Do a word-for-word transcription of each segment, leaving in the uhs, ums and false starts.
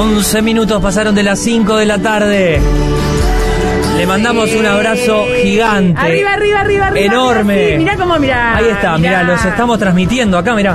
once minutos pasaron de las cinco de la tarde. Le mandamos sí. un abrazo gigante. Arriba, arriba, arriba, arriba. Enorme. Arriba, sí. Mirá cómo mirá. Ahí está, mirá. mirá, los estamos transmitiendo acá, mirá.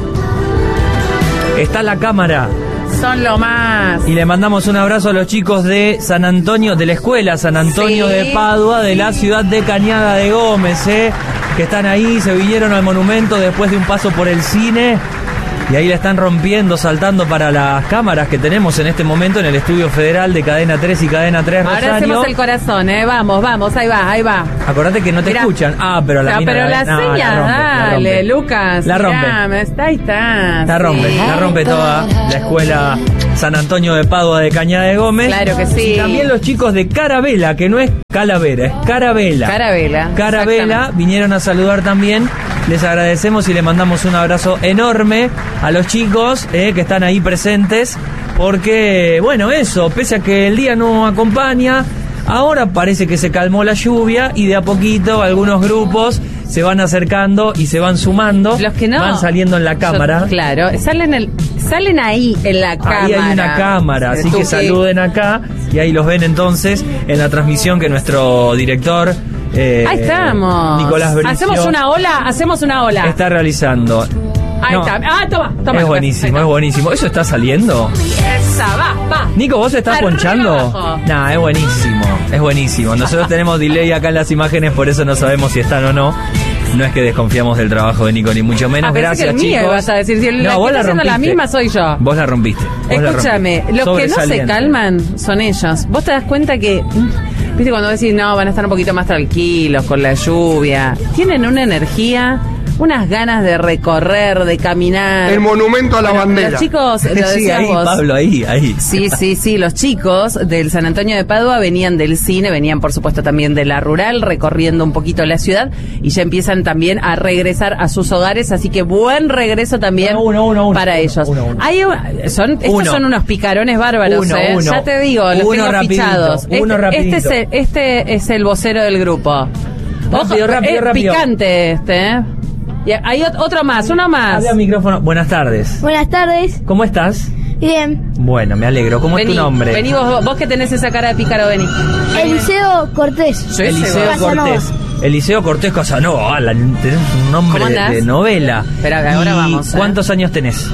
Está la cámara. Son lo más. Y le mandamos un abrazo a los chicos de San Antonio, de la escuela San Antonio sí. de Padua, de la ciudad de Cañada de Gómez, ¿eh? que están ahí, se vinieron al monumento después de un paso por el cine. Y ahí la están rompiendo, saltando para las cámaras que tenemos en este momento en el estudio federal de Cadena tres y Cadena tres Rosario. Ahora hacemos el corazón, ¿eh? Vamos, vamos, ahí va, ahí va. Acordate que no te Mirá. escuchan. Ah, pero la no, mina pero la, no, señal, la rompe, dale, la rompe. Lucas. La rompe. Mirá, está, ahí está. La rompe, sí. la rompe toda la escuela San Antonio de Padua de Cañada de Gómez. Claro que sí. Y también los chicos de Carabela, que no es Calavera, es Carabela. Carabela. Carabela vinieron a saludar también. Les agradecemos y le mandamos un abrazo enorme a los chicos eh, que están ahí presentes, porque, bueno, eso, pese a que el día no acompaña, ahora parece que se calmó la lluvia y de a poquito algunos grupos se van acercando y se van sumando. Los que no, van saliendo en la cámara. Yo, claro, salen el, salen ahí en la cámara. Ahí hay una cámara, así que saluden acá y ahí los ven entonces en la transmisión que nuestro director... Eh, Ahí estamos. Nicolás Bricio hacemos una ola, hacemos una ola. está realizando. Ahí no, está. Ah, toma, toma. Es buenísimo, es buenísimo. ¿Eso está saliendo? Esa, va, va. Nico, ¿vos estás Arriba ponchando? abajo. Nah, es buenísimo, es buenísimo. Nosotros tenemos delay acá en las imágenes, por eso no sabemos si están o no. No es que desconfiamos del trabajo de Nico, ni mucho menos. Ah, Gracias, que el chicos. mío, vas a decir, si el, no, la vos que la está haciendo rompiste. la misma soy yo. Vos la rompiste. Vos Escúchame, la rompiste. los que no se calman son ellos. Vos te das cuenta que, viste, cuando decís, no, van a estar un poquito más tranquilos con la lluvia. Tienen una energía, unas ganas de recorrer, de caminar. El monumento a la bueno, bandera. Los chicos, lo sí, decías ahí, vos. Pablo, ahí, ahí. Sí, sí, sí, los chicos del San Antonio de Padua venían del cine, venían por supuesto también de la rural, recorriendo un poquito la ciudad y ya empiezan también a regresar a sus hogares, así que buen regreso también uno, uno, uno, para uno, ellos. uno, uno. Hay, son, estos Uno. son unos picarones bárbaros, Uno, ¿eh? uno. Ya te digo, los Uno tengo rapidito, fichados. uno este, rapidito. este, es el, este es el vocero del grupo. Rápido, rápido, es rápido. Picante este, ¿eh? Y hay ot- otro más, uno más. Habla al micrófono. Buenas tardes. Buenas tardes. ¿Cómo estás? Bien. Bueno, me alegro. ¿Cómo Vení, es tu nombre? Vení vos, vos que tenés esa cara de pícaro, vení. Eliseo Cortés. Eliseo Casanova. Cortés. Eliseo Cortés Casanova. Ah, la- tenés un nombre ¿Cómo andás? de novela. Espera, ahora ¿Y vamos, ¿eh? ¿Cuántos años tenés?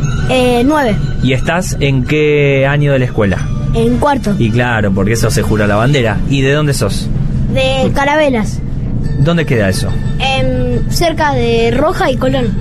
Eh, nueve. ¿Y estás en qué año de la escuela? En cuarto. Y claro, porque eso se jura la bandera. ¿Y de dónde sos? De Carabelas. ¿Dónde queda eso? En, cerca de Roja y Colón.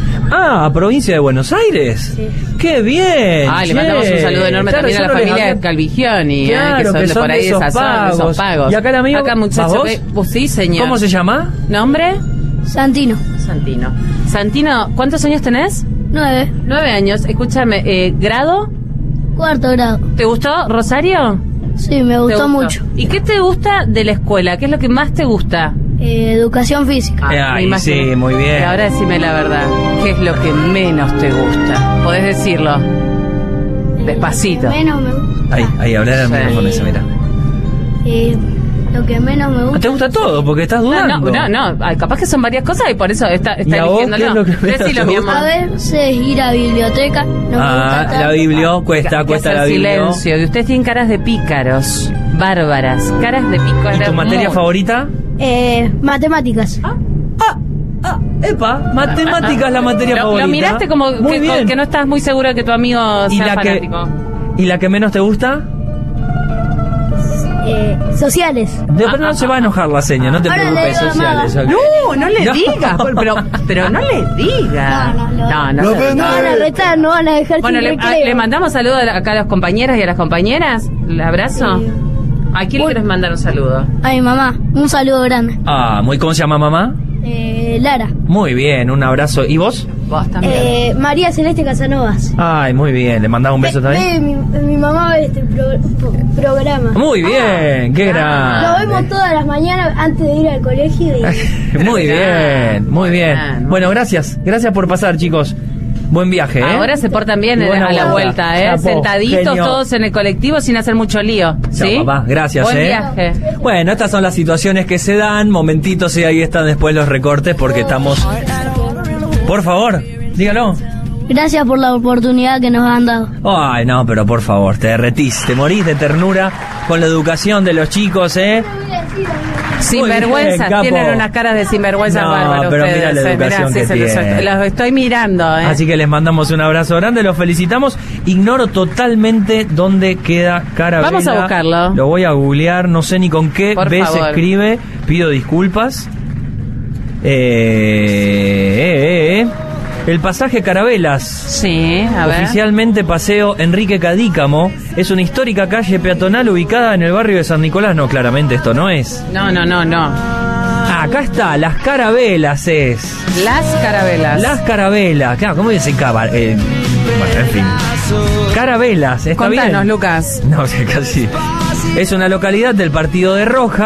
Ah, provincia de Buenos Aires. Sí. ¡Qué bien! Ah, le che. mandamos un saludo enorme Claro, también a yo la no les familia había- Calvigioni, Claro, eh, que son que de son por de ahí de esos esa zona, de esos pagos. pagos. ¿Y acá el amigo? Acá muchacho ¿Vas que... vos? Vos sí, señor. ¿Cómo se llama? ¿Nombre? Santino. Santino. Santino, ¿cuántos años tenés? Nueve. Nueve años. Escúchame, eh, ¿grado? Cuarto grado. ¿Te gustó, Rosario? Sí, me ¿Te gustó mucho. ¿Y qué te gusta de la escuela? ¿Qué es lo que más te gusta? Eh, educación física. Eh, me ay, imagino. sí, muy bien. Y ahora decime la verdad. ¿Qué es lo que menos te gusta? Podés decirlo. Despacito. Menos me gusta. Ahí, ahí, hablar al Sí. micrófono ese, mira. Eh, lo que menos me gusta. ¿Te gusta todo? Porque estás No, dudando. no, no, no. Ay, capaz que son varias cosas y por eso está, está ¿Y a vos eligiéndolo. qué es lo que menos Decilo, te mi gusta? A amor. veces ir a biblioteca. No me Ah, gusta la tanto. biblio, cuesta, Hay que cuesta hacer la biblio. silencio. Y ustedes tienen caras de pícaros. Bárbaras. Caras de pícaros. ¿Y tu materia muy- favorita? Eh, matemáticas. Ah, ah, epa, matemáticas es la materia lo, favorita. Lo miraste como Muy que, bien. que no estás muy seguro de que tu amigo ¿Y sea la que, fanático. ¿Y la que menos te gusta? Eh, sociales. De pronto no se va a enojar la seña, no te Ahora preocupes, le digo sociales. nada. ok. No, no le No. digas, pero, pero no le digas. No, no, no. no, No, no, pero No van a retar, no van a dejar Bueno, sin le, a- recreo. le mandamos saludos acá a los compañeros y a las compañeras. ¿Le abrazo? Sí. ¿A quién le Uy. quieres mandar un saludo? A mi mamá, un saludo grande. Ah, muy, ¿cómo se llama mamá? Eh, Lara. Muy bien, un abrazo. ¿Y vos? Vos también. Eh, María Celeste Casanovas. Ay, muy bien, le mandaba un beso Ve- también. ve, mi, mi mamá ve este pro- pro- programa. Muy bien, qué Lo grande. vemos todas las mañanas antes de ir al colegio y Muy bien, muy bien. Bien. Bueno, gracias, gracias por pasar, chicos. Buen viaje, ¿eh? Ahora se portan bien Y buena a la vuelta. vuelta, ¿eh? Chapo, Sentaditos genio. todos en el colectivo sin hacer mucho lío. Chao, ¿Sí? papá, gracias, Buen ¿eh? viaje. Bueno, estas son las situaciones que se dan, momentitos y ahí están después los recortes porque estamos... Por favor, dígalo. Gracias por la oportunidad que nos han dado. Ay, no, pero por favor, te derretís, te morís de ternura con la educación de los chicos, ¿eh? Sinvergüenzas, Capo. tienen unas caras de sinvergüenza No, bárbaro pero ustedes. mira la eh, educación mirá, que sí, se los, tienen. los estoy mirando, ¿eh? Así que les mandamos un abrazo grande, los felicitamos. Ignoro totalmente dónde queda Carabela. Vamos a buscarlo. Lo voy a googlear, no sé ni con qué Por B se favor. escribe. Pido disculpas. Eh, eh, eh. El pasaje Carabelas. Sí, a ver. Oficialmente Paseo Enrique Cadícamo, es una histórica calle peatonal ubicada en el barrio de San Nicolás. No, claramente esto no es. No, no, no, no. Ah, acá está, Las Carabelas es. Las Carabelas. Las Carabelas. Claro, ¿cómo dice Cava? Eh, bueno, en fin. Carabelas, ¿está Contanos, bien? Lucas. No, casi. Es una localidad del partido de Roja.